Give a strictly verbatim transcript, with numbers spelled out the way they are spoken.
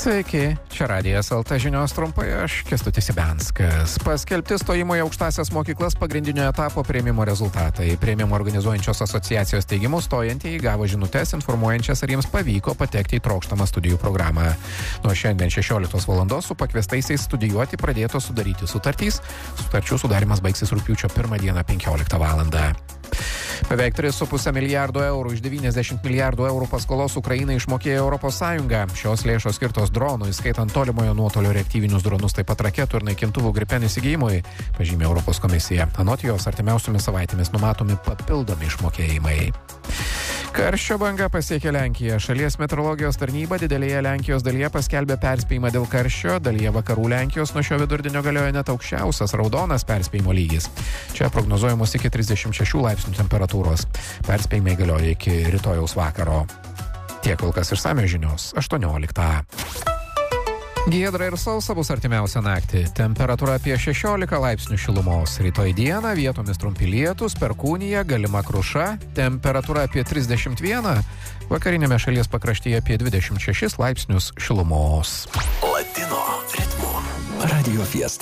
Sveiki, čia Radijas L T žinios trumpai, aš Kęstutis Ibenskas. Paskelbti stojimo į aukštasias mokyklas pagrindinio etapo priėmimo rezultatai. Priėmimo organizuojančios asociacijos teigimu stojantieji gavo žinutes informuojančias, ar jiems pavyko patekti į trokštamą studijų programą. Nuo šiandien šešioliktos valandos su pakviestaisiais studijuoti pradėtos sudaryti sutartys. Sutarčių sudarimas baigsis rugpjūčio pirmą dieną penkioliktą valandą. Beveik tris su puse milijardo eurų iš devyniasdešimt milijardų eurų paskolos Ukrainai išmokėjo Europos Sąjunga. Šios lėšos skirtos dronų, įskaitant tolimojo nuotolio reaktyvinius dronus, taip pat raketų ir naikintuvų Gripen įsigijimui, pažymė Europos komisija. Anot jos, artimiausiomis savaitėmis numatomi papildomi išmokėjimai. Karščio banga pasiekė Lenkiją. Šalies meteorologijos tarnyba didelėje Lenkijos dalyje paskelbė perspėjimą dėl karščio. Dalyje vakarų Lenkijos nuo šio vidurdienio galioja net aukščiausias raudonas perspėjimo lygis. Čia prognozuojamos iki trisdešimt šešių laipsnių temperatūros. Perspėjimai galioja iki rytojaus vakaro. Tiek kol kas išsamios žinios aštuonioliktą. Giedra ir sausa bus artimiausią naktį. Temperatūra apie šešiolika laipsnių šilumos. Rytoj dieną vietomis trumpi lietūs, perkūnija, galima kruša. Temperatūra apie trisdešimt vieną. Vakarinėme šalies pakraštyje apie dvidešimt šešis laipsnius šilumos. Latino ritmų. Radio Fiesta.